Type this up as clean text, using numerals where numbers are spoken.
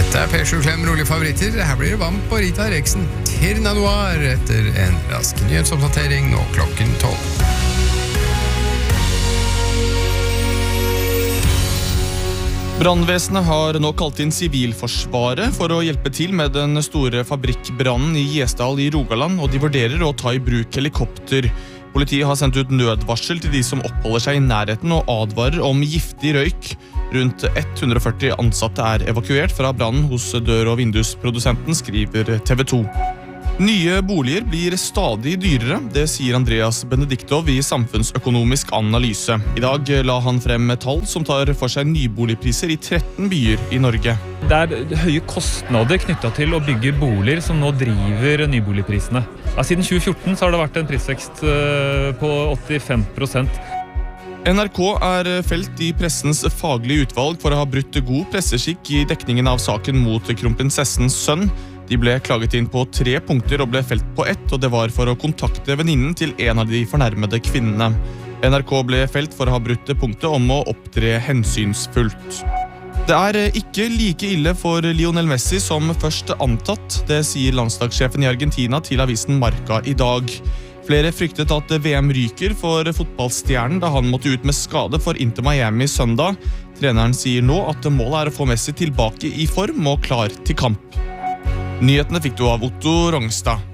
Det P7 Klem rolige favoritter. Her blir det vann på Rita Reksen. Tirna Noir etter en rask nyhetsoppdatering nå klokken 12. Brandvesenet har nå kalt inn Sivilforsvaret for å hjelpe til med den store fabrikkbrannen i Gjesdal i Rogaland, og de vurderer å ta i bruk helikopter. Politiet har sendt ut nødvarsel til de som oppholder seg i nærheten og advarer om giftig røyk. Rundt 140 ansatte evakuert fra brannen hos dør- og vindusprodusenten, skriver TV 2. Nye boliger blir stadig dyrere, det sier Andreas Benediktov i Samfunnsøkonomisk Analyse. I dag la han frem tall som tar for seg nyboligpriser i 13 byer i Norge. Det høye kostnader knyttet til å bygge boliger som nå driver nyboligprisene. Siden 2014 så har det vært en prisvekst på 85%. NRK felt i pressens faglige utvalg for å ha brutt god presseskikk i dekningen av saken mot kronprinsessens sønn. De ble klaget inn på 3 punkter og ble felt på 1, og det var for å kontakte venninnen til en av de fornærmede kvinnene. NRK ble felt for å ha brutt punktet om å opptre hensynsfullt. Det ikke like ille for Lionel Messi som først antatt, det sier landslagssjefen i Argentina til avisen Marca i dag. Flere fryktet at VM ryker for fotballstjernen da han måtte ut med skade for Inter Miami søndag. Treneren sier nå at målet å få Messi tilbake i form og klar til kamp. Nyhetene fikk du av Otto Rongstad.